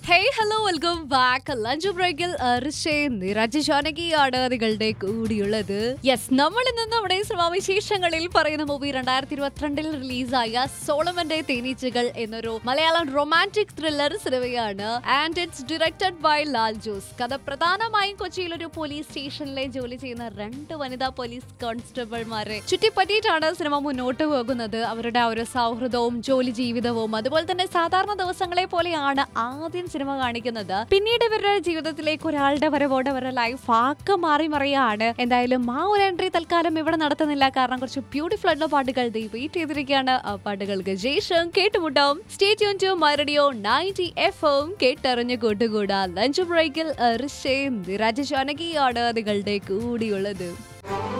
Hey hello welcome back lunch ബ്രേക്കിൽ രാജശാനകിയാണ് നിങ്ങളുടെ കൂടിയുള്ളത്. Yes, നമ്മൾ ഇന്ന് നമ്മുടെ സിനിമാവിശേഷങ്ങളിൽ പറയുന്ന മൂവി 2022 റിലീസായ സോളമന്റെ തേനീച്ചകൾ എന്നൊരു മലയാളം റൊമാൻറ്റിക് ത്രില്ലർ സിനിമയാണ്. And it's directed by Lal Jose. കഥ പ്രധാനമായും കൊച്ചിയിൽ ഒരു പോലീസ് സ്റ്റേഷനിലെ ജോലി ചെയ്യുന്ന 2 വനിതാ പോലീസ് കോൺസ്റ്റബിൾമാരെ ചുറ്റിപ്പറ്റിയിട്ടാണ് സിനിമ മുന്നോട്ട് പോകുന്നത്. അവരുടെ ആ ഒരു സൗഹൃദവും ജോലി ജീവിതവും അതുപോലെ തന്നെ സാധാരണ ദിവസങ്ങളെ പോലെയാണ് ആദ്യം സിനിമ കാണിക്കുന്നത്. പിന്നീട് ഇവരുടെ ജീവിതത്തിലേക്ക് ഒരാളുടെ വരവോടെ അവരുടെ ലൈഫ് ആകെ മാറി മറിയാണ്. എന്തായാലും ആ ഒരു എൻട്രി തൽക്കാലം ഇവിടെ നടത്തുന്നില്ല, കാരണം കുറച്ച് ബ്യൂട്ടിഫുൾ ആയിട്ടുള്ള പാട്ടുകൾ വെയിറ്റ് ചെയ്തിരിക്കുകയാണ്. ആ പാട്ടുകൾക്ക് ശേഷം കേട്ടുമുട്ടാം. Stay tune to my radio 90 FM. കേട്ടറിഞ്ഞു കൂട്ടുകൂടാ. Lunch ബ്രേക്കിൽ രാജശാനകിയാണ് നിങ്ങളുടെ കൂടിയുള്ളത്.